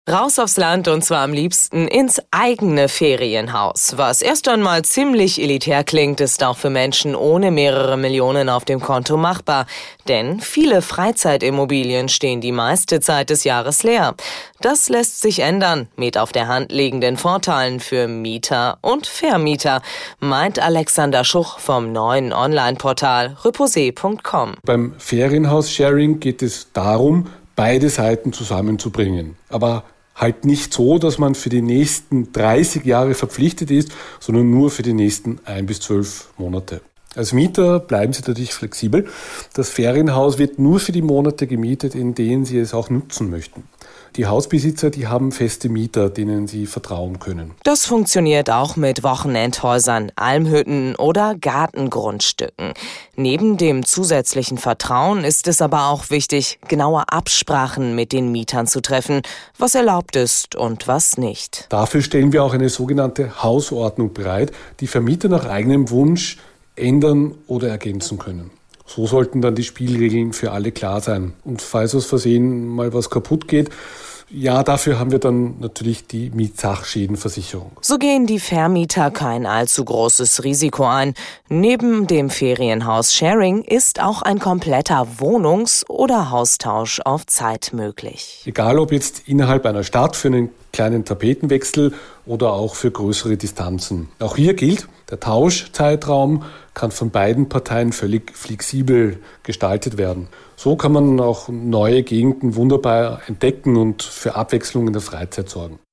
Raus aufs Land und zwar am liebsten ins eigene Ferienhaus. Was erst einmal ziemlich elitär klingt, ist auch für Menschen ohne mehrere Millionen auf dem Konto machbar. Denn viele Freizeitimmobilien stehen die meiste Zeit des Jahres leer. Das lässt sich ändern mit auf der Hand liegenden Vorteilen für Mieter und Vermieter, meint Alexander Schuch vom neuen Online-Portal reposé.com. Beim Ferienhaus-Sharing geht es darum, beide Seiten zusammenzubringen. Aber halt nicht so, dass man für die nächsten 30 Jahre verpflichtet ist, sondern nur für die nächsten 1 bis 12 Monate. Als Mieter bleiben Sie natürlich flexibel. Das Ferienhaus wird nur für die Monate gemietet, in denen Sie es auch nutzen möchten. Die Hausbesitzer, die haben feste Mieter, denen sie vertrauen können. Das funktioniert auch mit Wochenendhäusern, Almhütten oder Gartengrundstücken. Neben dem zusätzlichen Vertrauen ist es aber auch wichtig, genaue Absprachen mit den Mietern zu treffen, was erlaubt ist und was nicht. Dafür stellen wir auch eine sogenannte Hausordnung bereit, die Vermieter nach eigenem Wunsch ändern oder ergänzen können. So sollten dann die Spielregeln für alle klar sein. Und falls aus Versehen mal was kaputt geht, ja, dafür haben wir dann natürlich die Mietsachschädenversicherung. So gehen die Vermieter kein allzu großes Risiko ein. Neben dem Ferienhaus-Sharing ist auch ein kompletter Wohnungs- oder Haustausch auf Zeit möglich. Egal ob jetzt innerhalb einer Stadt für einen kleinen Tapetenwechsel oder auch für größere Distanzen. Auch hier gilt, der Tauschzeitraum kann von beiden Parteien völlig flexibel gestaltet werden. So kann man auch neue Gegenden wunderbar entdecken und für Abwechslung in der Freizeit sorgen.